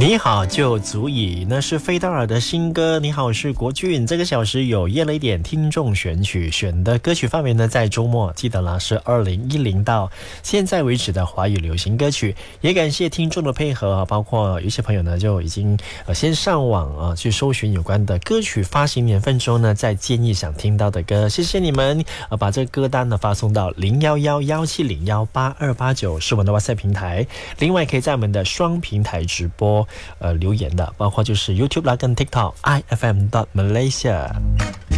你好就足以，那是费德尔的新歌。你好，我是国俊。这个小时有夜了一点听众选曲，选的歌曲范围呢，在周末记得啦，是2010到现在为止的华语流行歌曲。也感谢听众的配合，包括有些朋友呢就已经先上网去搜寻有关的歌曲发行年份之后呢，再建议想听到的歌。谢谢你们把这个歌单呢发送到0111701829是我们的 WhatsApp 平台。另外可以在我们的双平台直播留言的，包括就是 YouTube 啦跟 TikTok IFM.Malaysia。